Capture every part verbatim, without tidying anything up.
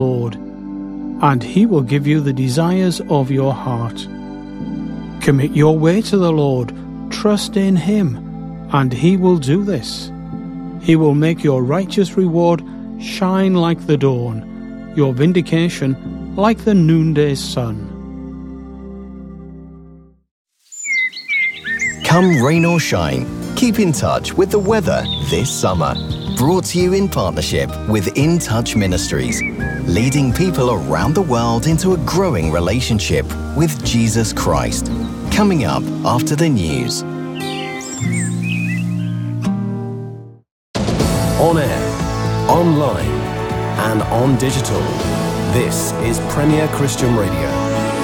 Lord, and he will give you the desires of your heart. Commit your way to the Lord, trust in him, and he will do this. He will make your righteous reward shine like the dawn, your vindication like the noonday sun. Come rain or shine, keep in touch with the weather this summer. Brought to you in partnership with In Touch Ministries, leading people around the world into a growing relationship with Jesus Christ. Coming up after the news. On air, online, and on digital. This is Premier Christian Radio.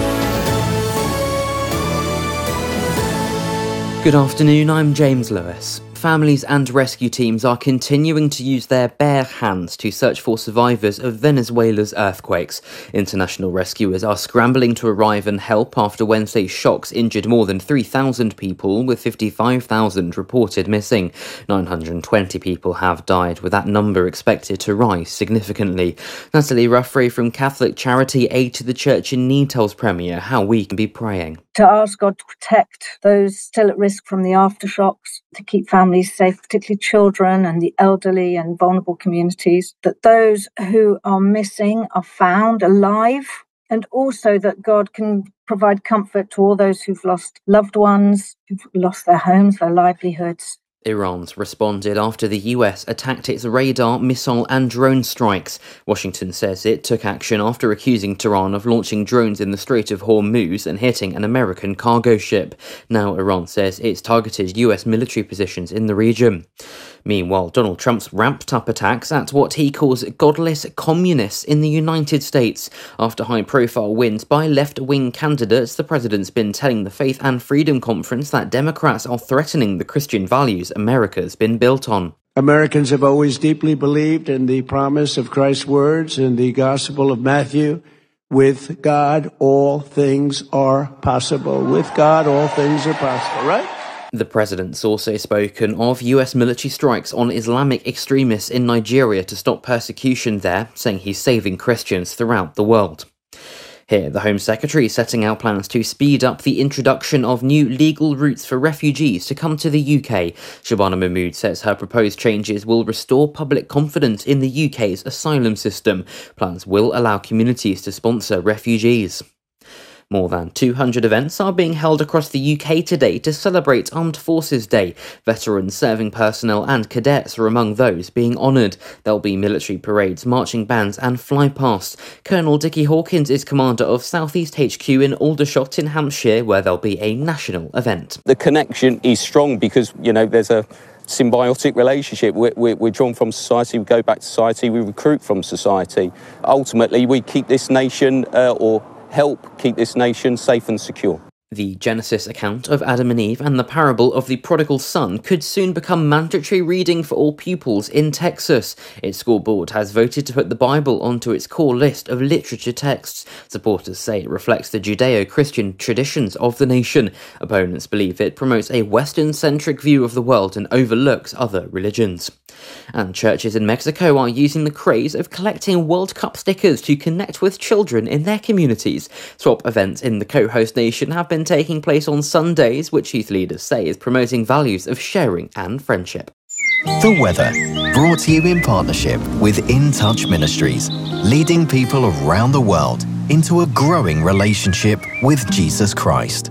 Good afternoon, I'm James Lewis. Families and rescue teams are continuing to use their bare hands to search for survivors of Venezuela's earthquakes. International rescuers are scrambling to arrive and help after Wednesday's shocks injured more than three thousand people, with fifty-five thousand reported missing. nine hundred twenty people have died, with that number expected to rise significantly. Natalie Ruffrey from Catholic charity Aid to the Church in Need tells Premier how we can be praying. To ask God to protect those still at risk from the aftershocks, to keep families safe, particularly children and the elderly and vulnerable communities, that those who are missing are found alive, and also that God can provide comfort to all those who've lost loved ones, who've lost their homes, their livelihoods. Iran's responded after the U S attacked its radar, missile and drone strikes. Washington says it took action after accusing Tehran of launching drones in the Strait of Hormuz and hitting an American cargo ship. Now Iran says it's targeted U S military positions in the region. Meanwhile, Donald Trump's ramped up attacks at what he calls godless communists in the United States. After high-profile wins by left-wing candidates, the president's been telling the Faith and Freedom Conference that Democrats are threatening the Christian values America's been built on. Americans have always deeply believed in the promise of Christ's words in the Gospel of Matthew. With God, all things are possible. With God, all things are possible, right? The president's also spoken of U S military strikes on Islamic extremists in Nigeria to stop persecution there, saying he's saving Christians throughout the world. Here, the Home Secretary is setting out plans to speed up the introduction of new legal routes for refugees to come to the U K. Shabana Mahmood says her proposed changes will restore public confidence in the U K's asylum system. Plans will allow communities to sponsor refugees. More than two hundred events are being held across the U K today to celebrate Armed Forces Day. Veterans, serving personnel and cadets are among those being honoured. There'll be military parades, marching bands and fly-pasts. Colonel Dickie Hawkins is commander of South East H Q in Aldershot in Hampshire, where there'll be a national event. The connection is strong because, you know, there's a symbiotic relationship. We're, we're, we're drawn from society, we go back to society, we recruit from society. Ultimately, we keep this nation uh, or help keep this nation safe and secure. The Genesis account of Adam and Eve and the parable of the prodigal son could soon become mandatory reading for all pupils in Texas. Its school board has voted to put the Bible onto its core list of literature texts. Supporters say it reflects the Judeo-Christian traditions of the nation. Opponents believe it promotes a Western-centric view of the world and overlooks other religions. And churches in Mexico are using the craze of collecting World Cup stickers to connect with children in their communities. Swap events in the co-host nation have been taking place on Sundays, which youth leaders say is promoting values of sharing and friendship. The weather, brought to you in partnership with In Touch Ministries, leading people around the world into a growing relationship with Jesus Christ.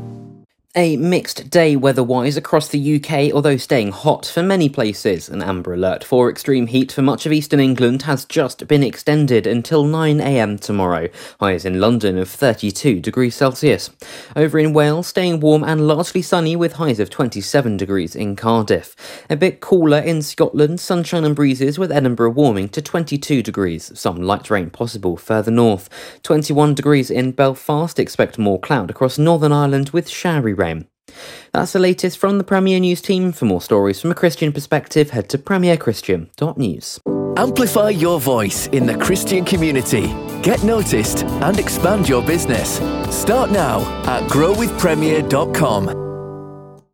A mixed day weather-wise across the U K, although staying hot for many places. An amber alert for extreme heat for much of eastern England has just been extended until nine a m tomorrow. Highs in London of thirty-two degrees Celsius. Over in Wales, staying warm and largely sunny with highs of twenty-seven degrees in Cardiff. A bit cooler in Scotland, sunshine and breezes with Edinburgh warming to twenty-two degrees. Some light rain possible further north. twenty-one degrees in Belfast, expect more cloud across Northern Ireland with showery rain. That's the latest from the Premier News team. For more stories from a Christian perspective, head to premier christian dot news. Amplify your voice in the Christian community. Get noticed and expand your business. Start now at grow with premier dot com.